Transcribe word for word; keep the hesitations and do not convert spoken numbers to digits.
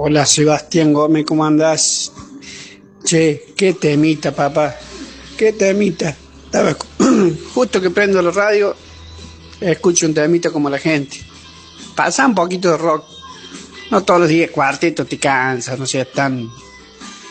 Hola Sebastián Gómez, ¿cómo andás? Che, qué temita, papá, qué temita. Estaba escu- justo que prendo la radio, escucho un temita como la gente. Pasa un poquito de rock. No todos los días cuarteto te cansa, no seas tan